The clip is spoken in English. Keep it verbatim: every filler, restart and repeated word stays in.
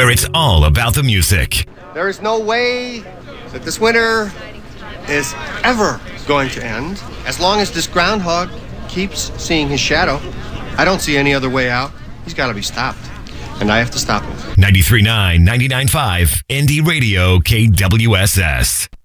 where it's all about the music. There is no way that this winter is ever going to end. As long as this groundhog keeps seeing his shadow, I don't see any other way out. He's got to be stopped, and I have to stop him. ninety-three point nine, ninety-nine point five, Indie Radio, K W S S.